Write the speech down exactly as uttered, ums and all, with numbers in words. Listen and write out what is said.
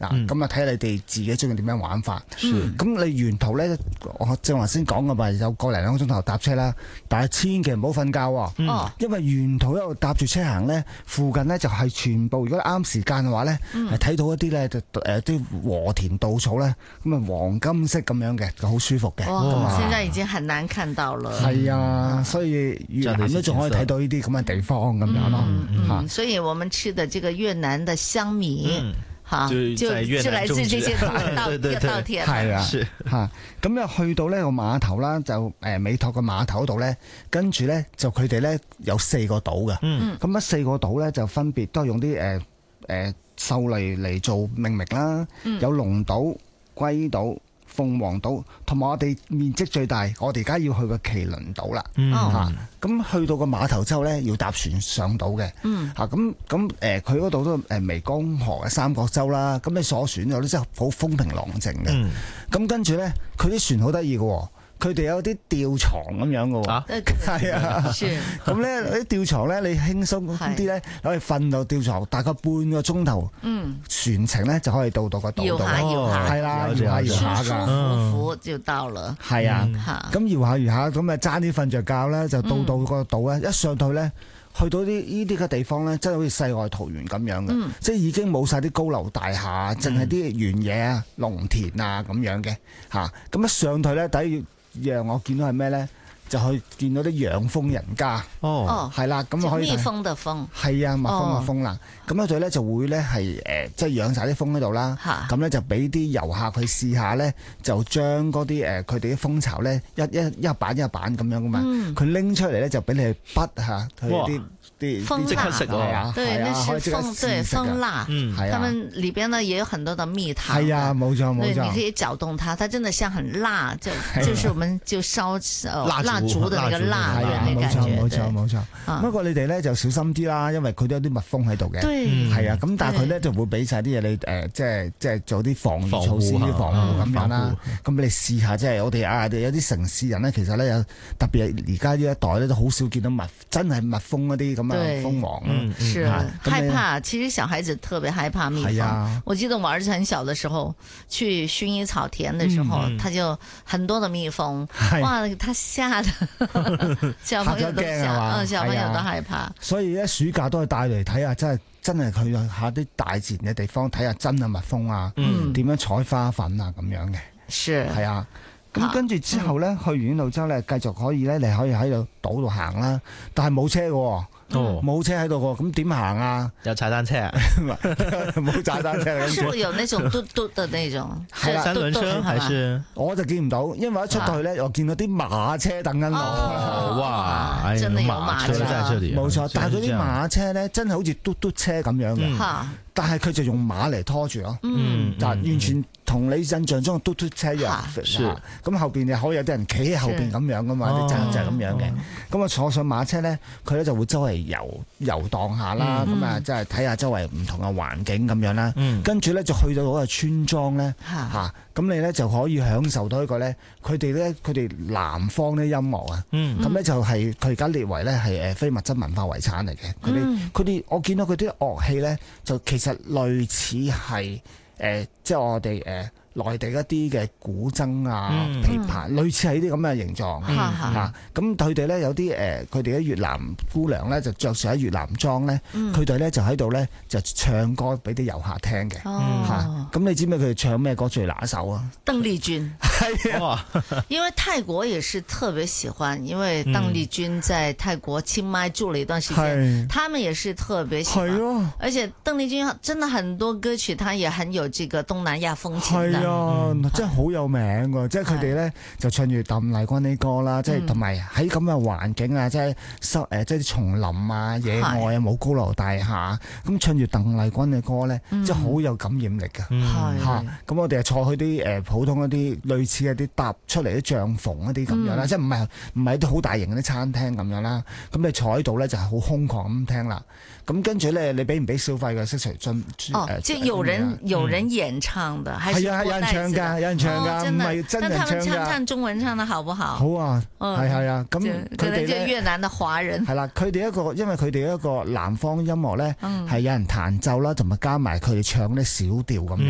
嗱，咁啊睇你哋自己中意點樣玩法。咁你沿途咧，我正話先講嘅咪有個零兩個鐘頭搭車啦，但係千祈唔好瞓覺喎， 嗯、 因為沿途一路搭住車行咧，附近咧就係全部如果啱時間嘅話咧，係睇、嗯、到一啲咧就誒啲禾田稻草咧，咁啊黃金色咁樣嘅，就好舒服嘅。 哇！現在已經很難看到了。 係啊，所以越南都仲可以睇到呢啲咁嘅地方咁樣咯。 嗯嗯，所以我們吃的這個越南的香米。嗯吓，就就來自這些稻稻田， 係啊，吓咁又去到呢個碼頭啦，就誒美托個碼頭度咧，跟住咧就佢哋咧有四個島嘅，咁啊四個島咧就分別都係用啲誒誒獸嚟嚟做命名啦，有龍島、龜島、鳳凰島，同埋我哋面積最大，我哋而家要去個麒麟島啦，吓咁去到個碼頭之後咧，要搭船上島嘅，吓咁咁誒，佢嗰度都誒湄公河嘅三角洲啦，咁你坐船有啲真係好風平浪靜嘅，咁跟住咧，佢啲船好得意嘅。佢哋有啲吊床咁樣嘅喎，係啊，咁咧啲吊床咧，你輕鬆啲咧，可以瞓到吊床，大概半個鐘頭，嗯，船程咧就可以到到個島度， 搖下搖下， 係啦，搖下搖下㗎， 舒舒服服就到了， 係啊，咁搖下搖下，咁啊爭啲瞓着覺啦，就到到個島咧，一上到咧。去到啲呢啲嘅地方咧，真係好似世外桃源咁樣嘅，嗯、即係已經冇晒啲高樓大廈，淨係啲原野啊、農田啊咁樣嘅嚇。咁一上去咧，第一樣我見到係咩咧？就去見到啲養蜂人家，哦，係啦，咁可以蜜蜂嘅蜂， 係啊，蜜蜂嘅蜂啦。咁咧佢咧就會咧係誒，即係養晒啲蜂喺度啦。咁咧就俾啲遊客去試下咧，就將嗰啲誒佢哋啲蜂巢咧一一一板一板咁樣噶嘛。佢拎出嚟咧就俾你去筆嚇佢啲啲蜂即刻食啊！ 對，那是蜂對蜂蠟，嗯，係啊。他們裏邊呢也有很多的蜜糖。 係啊，冇錯冇錯。 你可以攪動它，它真的像很辣，就就是我們就燒蠟燭的那個蠟嘅感覺。 冇錯冇錯冇錯。不過你哋咧就小心啲啦，因為佢都有啲蜜蜂喺度嘅。 對， 係啊。咁但係佢咧就會俾晒啲嘢你誒，即係即係做啲防禦措施、防護咁樣啦。咁你試下，即係我哋啊，有啲城市人咧，其實咧有特別係而家呢一代咧，都好少見到蜜，真係蜜蜂嗰啲咁啊蜂王。 嗯，是害怕。其實小孩子特別害怕蜜蜂。我記得我兒子很小的時候去薰衣草田的時候，他就很多的蜜蜂，哇，他嚇得小朋友都嚇，嗯，小朋友都害怕。 所以咧暑假都係帶嚟睇下，真係真係去下啲大自然嘅地方睇下真嘅蜜蜂啊，點樣採花粉啊咁樣嘅。 是， 係啊。咁跟住之後咧，去完澳洲咧，繼續可以咧，你可以喺度島度行啦，但係冇車嘅。哦，冇車喺度喎，咁點行啊？ 有踩單車啊？ 冇踩單車。 但是會有那種嘟嘟的那種， 係啦， 三輪車還是？ 我就見唔到，因為一出到去咧，我見到啲馬車等緊我。 哇！ 真係有馬車喺這裡， 冇錯。但係嗰啲馬車咧，真係好似嘟嘟車咁樣嘅，但係佢就用馬嚟拖住咯。嗯，就完全同你印象中嘅嘟嘟車一樣。咁後邊你可以有啲人企喺後邊咁樣噶嘛，啲就就係咁樣嘅。咁啊坐上馬車咧，佢咧就會周圍遊遊蕩下啦，咁啊即係睇下周圍唔同嘅環境咁樣啦。跟住咧就去到嗰個村莊咧嚇，咁你咧就可以享受到一個咧，佢哋咧佢哋南方啲音樂啊，咁咧就係佢而家列為咧係誒非物質文化遺產嚟嘅。佢哋佢哋我見到佢啲樂器咧，就其實類似係誒，即係我哋誒。內地一啲嘅古箏啊、琵琶，類似係呢啲咁嘅形狀嚇。咁佢哋咧有啲誒，佢哋啲越南姑娘咧就着住喺越南裝咧，佢哋咧就喺度咧就唱歌俾啲遊客聽嘅嚇。咁你知唔知佢哋唱咩歌最拿手啊？ 鄧麗君係啊，因為泰國也是特別喜歡，因為鄧麗君在泰國清邁住了一段時間，他們也是特別喜歡。而且鄧麗君真的很多歌曲，她也很有這個東南亞風情的。 啊，真係好有名㗎！即係佢哋咧就唱住鄧麗君啲歌啦，即係同埋喺咁嘅環境啊，即係收誒，即係啲叢林啊、野外啊，冇高樓大廈，咁唱住鄧麗君嘅歌咧，即係好有感染力㗎。嚇，咁我哋係坐去啲誒普通一啲類似一啲搭出嚟啲帳篷一啲咁樣啦，即係唔係唔係啲好大型嗰啲餐廳咁樣啦。咁你坐喺度咧就係好空曠咁聽啦。咁跟住咧，你俾唔俾消費嘅？悉隨尊哦，即係有人有人演唱的，還是係啊，有人唱㗎，有人唱㗎，唔係真人唱㗎。 但他們唱唱中文唱得好不好？ 好啊，係係啊，咁佢哋咧越南的華人係啦，佢哋一個因為佢哋一個南方音樂咧係有人彈奏啦，同埋加埋佢哋唱啲小調咁樣。